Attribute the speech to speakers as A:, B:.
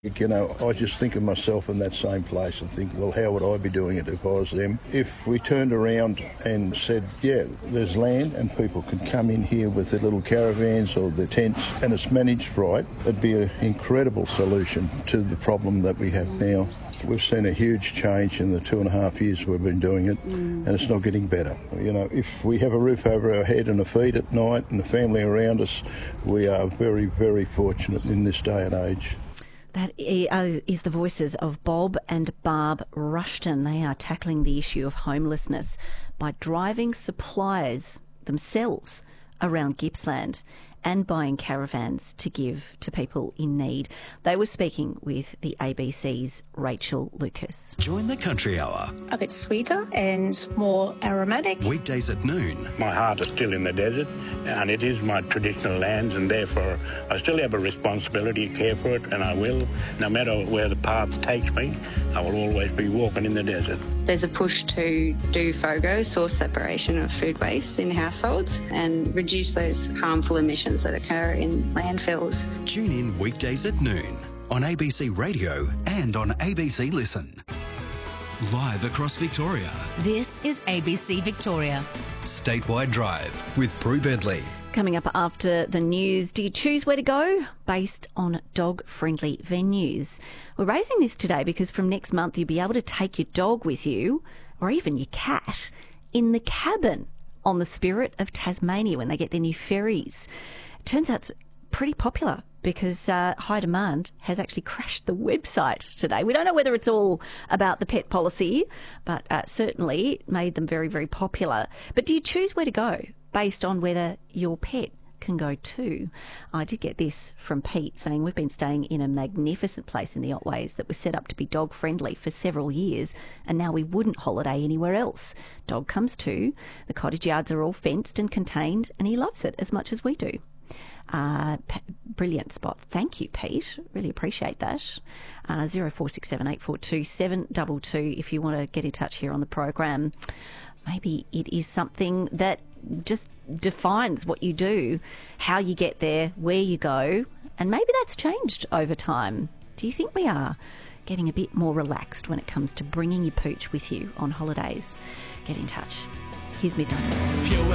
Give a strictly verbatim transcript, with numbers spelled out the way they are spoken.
A: You know, I just think of myself in that same place and think, well, how would I be doing it if I was them? If we turned around and said, yeah, there's land and people can come in here with their little caravans or their tents and it's managed right, it'd be an incredible solution to the problem that we have now. We've seen a huge change in the two and a half years we've been doing it, and it's not getting better. You know, if we have a roof over our head and a feed at night and a family around us, we are very, very fortunate in this day and age.
B: That is the voices of Bob and Barb Rushton. They are tackling the issue of homelessness by driving supplies themselves around Gippsland and buying caravans to give to people in need. They were speaking with the A B C's Rachel Lucas.
C: Join the Country Hour.
D: A bit sweeter and more aromatic.
C: Weekdays at noon.
E: My heart is still in the desert and it is my traditional lands, and therefore I still have a responsibility to care for it, and I will. No matter where the path takes me, I will always be walking in the desert.
F: There's a push to do FOGO, source separation of food waste in households, and reduce those harmful emissions that occur in landfills.
C: Tune in weekdays at noon on A B C Radio and on A B C Listen. Live across Victoria.
G: This is A B C Victoria.
C: Statewide Drive with Prue Bentley.
B: Coming up after the news, do you choose where to go based on dog-friendly venues? We're raising this today because from next month you'll be able to take your dog with you, or even your cat, in the cabin on the Spirit of Tasmania when they get their new ferries. It turns out it's pretty popular because uh, High Demand has actually crashed the website today. We don't know whether it's all about the pet policy, but uh, certainly made them very, very popular. But do you choose where to go based on whether your pet can go too? I did get this from Pete saying we've been staying in a magnificent place in the Otways that was set up to be dog friendly for several years, and now we wouldn't holiday anywhere else. Dog comes too. The cottage yards are all fenced and contained, and he loves it as much as we do. Uh, p- brilliant spot. Thank you, Pete. Really appreciate that. Uh, zero four six seven eight four two seven two two if you want to get in touch here on the program. Maybe it is something that just defines what you do, how you get there, where you go, and maybe that's changed over time. Do you think we are getting a bit more relaxed when it comes to bringing your pooch with you on holidays? Get in touch. Here's Midnight.